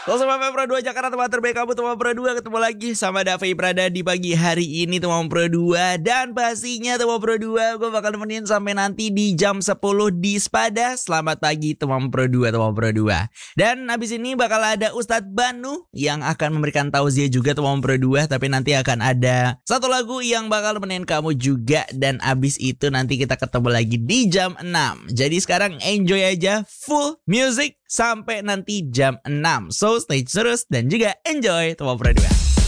Sama Pro 2 Jakarta, teman terbaik kamu, teman Pro 2. Ketemu lagi sama Davi Prada di pagi hari ini, teman Pro 2. Dan pastinya teman Pro 2, gue bakal nemenin sampai nanti di jam 10 di Spada. Selamat pagi teman Pro 2, teman Pro 2. Dan habis ini bakal ada Ustadz Banu yang akan memberikan tausiah juga teman Pro 2. Tapi nanti akan ada satu lagu yang bakal nemenin kamu juga. Dan abis itu nanti kita ketemu lagi di jam 6. Jadi sekarang enjoy aja full music sampai nanti jam 6. So stay terus dan juga enjoy teman Pro 2.